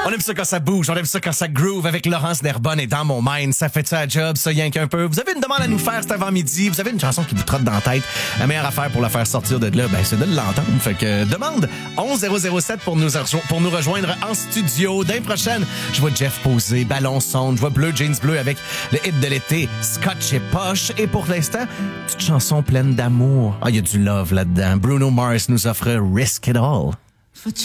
On aime ça quand ça bouge, on aime ça quand ça groove avec Laurence Nerbonne et Dans mon mind. Ça fait ça à job, ça rien qu'un peu. Vous avez une demande à nous faire cet avant-midi, vous avez une chanson qui vous trotte dans la tête. La meilleure affaire pour la faire sortir de là, c'est de l'entendre. Fait que demande 11007 pour nous rejoindre en studio. D'un prochaine, je vois Jeff poser, ballon sonde, je vois Bleu Jeans Bleu avec le hit de l'été, Scotch et Poche. Et pour l'instant, petite chanson pleine d'amour. Il y a du love là-dedans. Bruno Mars nous offre Risk It All.